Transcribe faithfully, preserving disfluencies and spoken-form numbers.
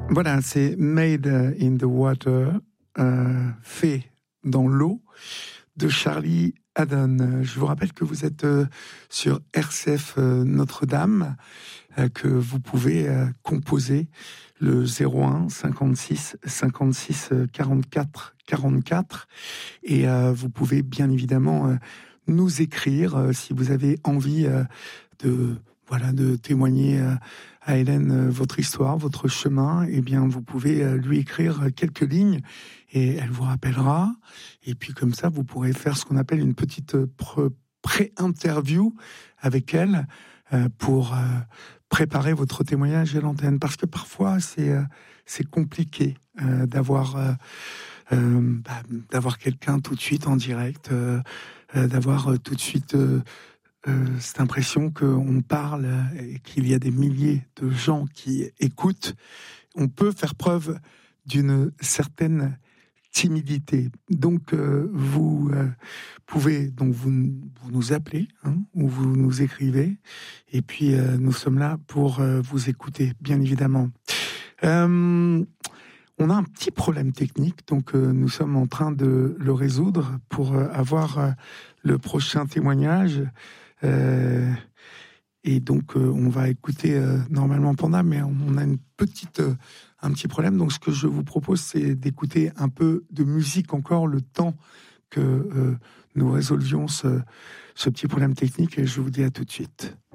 Voilà, c'est Made in the Water, euh, fait dans l'eau, de Charlie Haddon. Je vous rappelle que vous êtes euh, sur R C F euh, Notre-Dame, euh, que vous pouvez euh, composer le zéro un cinquante-six cinquante-six quarante-quatre quarante-quatre, et euh, vous pouvez bien évidemment euh, nous écrire euh, si vous avez envie euh, de voilà de témoigner euh, à Hélène euh, votre histoire, votre chemin. Eh bien, vous pouvez euh, lui écrire quelques lignes et elle vous rappellera. Et puis comme ça, vous pourrez faire ce qu'on appelle une petite pre- pré-interview avec elle euh, pour euh, préparer votre témoignage à l'antenne. Parce que parfois, c'est euh, c'est compliqué euh, d'avoir euh, euh, bah, d'avoir quelqu'un tout de suite en direct, euh, euh, d'avoir euh, tout de suite euh, euh, cette impression qu'on parle et qu'il y a des milliers de gens qui écoutent. On peut faire preuve d'une certaine timidité. Donc, euh, vous euh, pouvez donc vous, vous nous appeler hein, ou vous nous écrivez. Et puis, euh, nous sommes là pour euh, vous écouter, bien évidemment. Euh, on a un petit problème technique, donc euh, nous sommes en train de le résoudre pour euh, avoir euh, le prochain témoignage. Euh, et donc, euh, on va écouter euh, normalement Panda, mais on a une petite, euh, un petit problème. Donc, ce que je vous propose, c'est d'écouter un peu de musique encore, le temps que euh, nous résolvions ce, ce petit problème technique. Et je vous dis à tout de suite.